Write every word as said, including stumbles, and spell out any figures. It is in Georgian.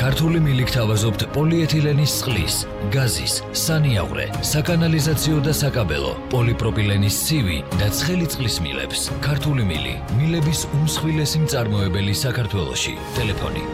ქართული მილი გთავაზობთ პოლიეთილენის წყლის, გაზის, სანიაღვრე, საკანალიზაციო და საკაბელო, პოლიპროპილენის ცივი და ცხელი წყლის მილებს. ქართული მილი, მილების უმსხვილესი მწარმოებელი საქართველოში. ტელეფონი